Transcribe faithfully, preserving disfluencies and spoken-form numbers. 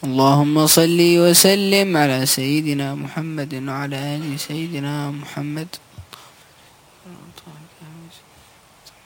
اللهم صل وسلم على سيدنا محمد وعلى آل سيدنا محمد.